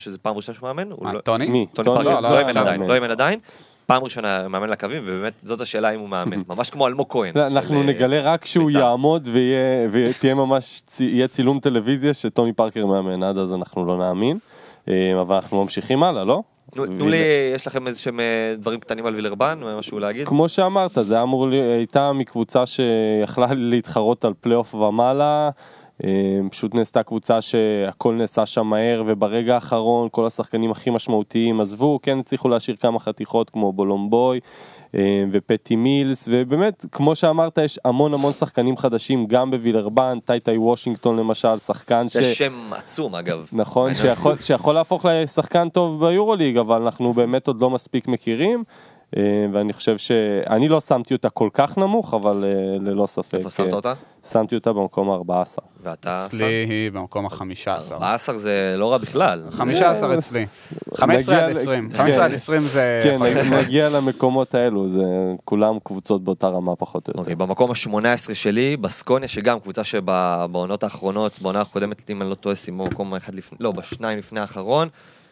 שזה פעם ראשונה שהוא מאמן. טוני? מי? טוני פארקר, לא אימן עדיין. פעם ראשונה מאמן לקווים, ובאמת זאת השאלה אם הוא מאמן. ממש כמו אלמוג כהן. אנחנו נגלה רק שהוא יעמוד ותהיה ממש, יהיה צילום טלוויזיה שטוני פארקר מאמן, עד אז אנחנו לא נאמין. אבל אנחנו ממשיכים הלאה, לא? תנו לי, יש לכם איזשהם דברים קטנים על וילרבן, משהו להגיד? כמו שאמרת, זה הייתה מקבוצה שיכלה להתחרות על פלייאוף ומעלה, פשוט נעשתה קבוצה שהכל נעשה שם מהר, וברגע האחרון כל השחקנים הכי משמעותיים עזבו, כן הצליחו להשאיר כמה חתיכות כמו בולומבוי ופטי מילס, ובאמת, כמו שאמרת, יש המון שחקנים חדשים, גם בווילרבן, טייטאי וושינגטון למשל, שחקן זה שם עצום אגב. נכון, שיכול להפוך לשחקן טוב ביורוליג, אבל אנחנו באמת עוד לא מספיק מכירים, ואני חושב שאני לא שמתי אותה כל כך נמוך, אבל ללא ספק. איפה שמת אותה? שמתי אותה במקום ה-14. ואתה? אצלי היא במקום ה-15. 14 זה לא רע בכלל. 15 אצלי. 15 עד 20. 15 עד 20 זה... כן, נגיע למקומות האלו, זה כולם קבוצות באותה רמה פחות או יותר. במקום ה-18 שלי, בסקוניה, שגם קבוצה שבעונות האחרונות, בעונה הקודמת, אם אני לא טועה, שימו מקום אחד לפני, לא, בשניים לפני האחרון,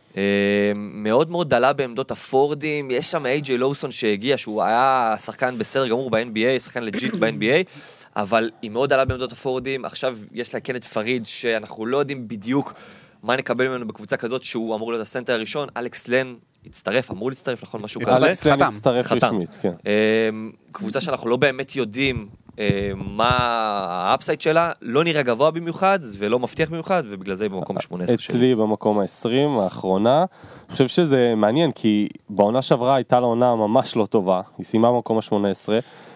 מאוד מאוד דלה בעמדות הפורדים, יש שם איי-ג'יי לואוסון שהגיע, שהוא היה שחקן בסדר גמור ב-NBA, שחקן לג'יט ב-NBA, אבל היא מאוד דלה בעמדות הפורדים, עכשיו יש לה כן את פריד, שאנחנו לא יודעים בדיוק מה נקבל ממנו בקבוצה כזאת, שהוא אמור להיות הסנטר הראשון, אלכס לן אמור להצטרף, נכון, משהו כזה. אלכס לן הצטרף רשמית, כן. קבוצה שאנחנו לא באמת יודעים מה האפסייד שלה, לא נראה גבוה במיוחד, ולא מבטיח במיוחד, ובגלל זה היא במקום ה-18 שלי. אצלי במקום ה-20, האחרונה. אני חושב שזה מעניין, כי בעונה שעברה הייתה לה עונה ממש לא טובה, היא סיימה במקום ה-18,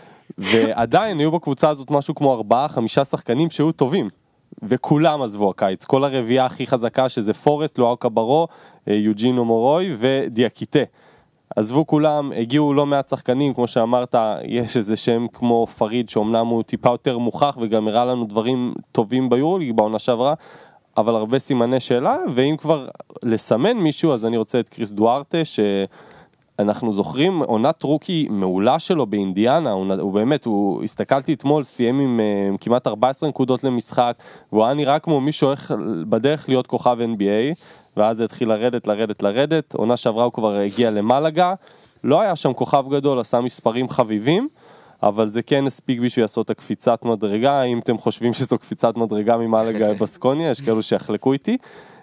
ועדיין היו בקבוצה הזאת משהו כמו 4-5 שחקנים שהיו טובים, וכולם עזבו הקיץ, כל הרביעה הכי חזקה שזה פורסט, לואו קברו, יוג'ינו מורוי ודיאקיטה. עזבו כולם, הגיעו לא מעט שחקנים, כמו שאמרת, יש איזה שם כמו פריד, שאומנם הוא טיפה יותר מוכח, וגם הראה לנו דברים טובים ביורוליג בעונה שעברה, אבל הרבה סימני שאלה, ואם כבר לסמן מישהו, אז אני רוצה את קריס דוארטה, שאנחנו זוכרים, עונת רוקי מעולה שלו באינדיאנה, הוא באמת, הסתכלתי אתמול, סיים עם כמעט 14 נקודות למשחק, והוא היה נראה כמו מישהו בדרך להיות כוכב NBA, ואז זה התחיל לרדת, עונה שעברה הוא כבר הגיע למלגה, לא היה שם כוכב גדול, עשה מספרים חביבים, אבל זה כן הספיק בשביל לעשות הקפיצת מדרגה, אם אתם חושבים שזו קפיצת מדרגה ממלגה בסקוניה, יש כאלו שיחלקו איתי,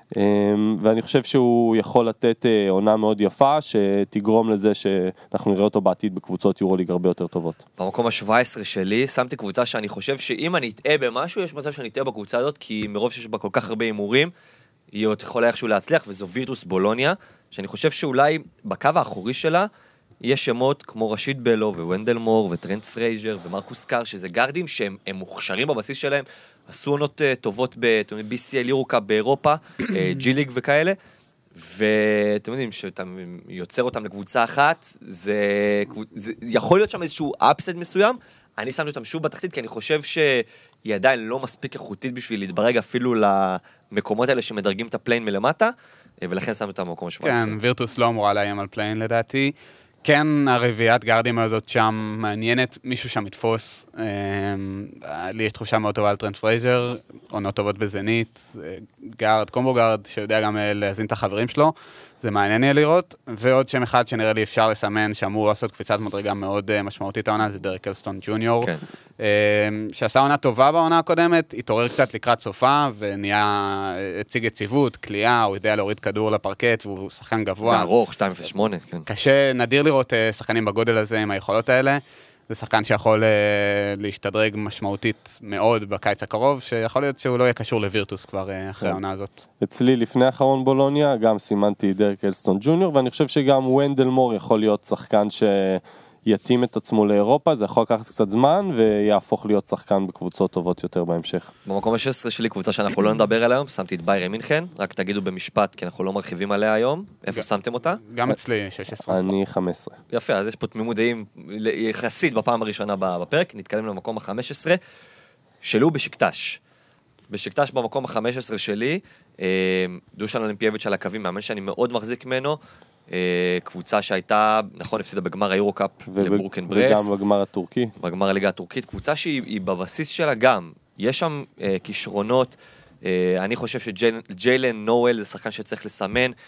ואני חושב שהוא יכול לתת עונה מאוד יפה, שתגרום לזה שאנחנו נראה אותו בעתיד בקבוצות יורוליג הרבה יותר טובות. במקום ה-17 שלי, שמתי קבוצה שאני חושב שאם אני אטעה במשהו, יש מצב שאני אטעה בקבוצה הזאת, כי מרוב שיש בה כל כך הרבה אימורים, היא עוד יכולה איכשהו להצליח, וזו וירטוס בולוניה, שאני חושב שאולי בקו האחורי שלה, יש שמות כמו רשיד בלו וונדל מור וטרנט פרייזר ומרקוס קאר, שזה גרדים שהם מוכשרים בבסיס שלהם, עשו עונות טובות ב-BCL יורוקאפ באירופה, ג'י-ליג וכאלה, ואתם יודעים שאתה יוצר אותם לקבוצה אחת, זה יכול להיות שם איזשהו אפסט מסוים, אני שמתי אותם שוב בתחתית, כי אני חושב שהיא עדיין לא מספיק איכותית בשביל להתברג אפילו למקומות האלה שמדרגים את הפליין מלמטה, ולכן שמתי אותם במקום ה-17. כן, וירטוס לא אמורה לאיים על פליין לדעתי. כן, הרביעיית גארדים הזאת שם מעניינת, מישהו שם יתפוס. לי יש תחושה מאוד טובה על טרנט פרייזר, עונות טובות בזנית, גארד, קומבו גארד, שיודע גם להזין את החברים שלו. זה מעניין יהיה לראות, ועוד שם אחד שנראה לי אפשר לסמן, שאמור לעשות קפיצת מדרגה מאוד משמעותית העונה, זה דרק אלסטון ג'וניור, שעשה עונה טובה בעונה הקודמת, התעורר קצת לקראת סופה, הציג יציבות, קליעה, הוא יודע להוריד כדור לפרקט, והוא שחקן גבוה. וארוך, 2.08. קשה, נדיר לראות שחקנים בגודל הזה עם היכולות האלה, זה שחקן שיכול להשתדרג משמעותית מאוד בקיץ הקרוב, שיכול להיות שהוא לא יהיה קשור לווירטוס כבר אחרי העונה הזאת. אצלי לפני האחרון בולוניה, גם סימנתי דרק אלסטון ג'וניור, ואני חושב שגם וונדל מור יכול להיות שחקן שיתאים את עצמו לאירופה, זה יכול לקחת קצת זמן, ויהפוך להיות שחקן בקבוצות טובות יותר בהמשך. במקום ה-16 שלי, קבוצה שאנחנו לא נדבר עליה היום, שמתי את ביירן מינכן, רק תגידו במשפט, כי אנחנו לא מרחיבים עליה היום. איפה שמתם אותה? גם אצלי 16. אני 15. יפה, אז יש פה תמימות דעים יחסית בפעם הראשונה בפרק, נתקדם למקום ה-15, שלו בשקטש. בשקטש במקום ה-15 שלי, דושן אולימפיאביץ' על הקווים, מאמן שאני מאוד מחזיק ממנו, קבוצה שהייתה, נכון, הפסידה בגמר היורוקאפ לבורקן ברס. וגם בגמר הטורקי. בגמר הליגה הטורקית. קבוצה שהיא בבסיס שלה גם. יש שם כישרונות. אני חושב שג'יילן נואל זה שחקן שצריך לסמן.